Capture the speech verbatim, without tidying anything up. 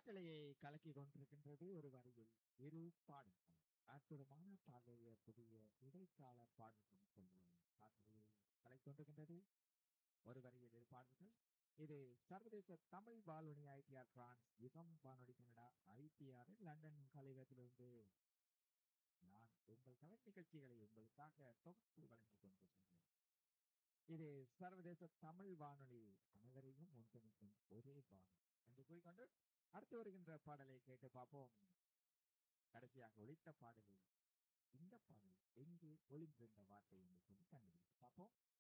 காற்றலையை கலக்கி கொண்டிருக்கின்றது ஒரு வரியில் இரு பாடல்கள். அற்புதமான பாடலைய புதிய இடைக்கால பாடல்கள் சொல்லுவோம். காற்றலையை கலக்கி கொண்டிருக்கின்றது ஒரு வரியில் இரு பாடல்கள். இது சர்வதேச தமிழ் வானொலி ஐடிஆர் பிரான்ஸ் யுகம் வானொலி கனடா ஐடிஆர் லண்டன் கலையகத்திலிருந்து நான் உங்கள் கலை நிகழ்ச்சிகளை உங்களுக்காக தொகுத்து வழங்கிக் கொண்டிருக்கின்றேன். இது சர்வதேச தமிழ் வானொலி, அனைவரையும் ஒன்றிணைக்கும் ஒரே வானொலி என்று கூறிக்கொண்டு அடுத்து வருகின்ற பாடலை கேட்டு பார்ப்போம். கடைசியாக ஒலித்த பாடலில் இந்த பாடல் எங்கே ஒளிந்திருந்த வார்த்தை என்று சொல்லி கண்டுபிடித்து பார்ப்போம்.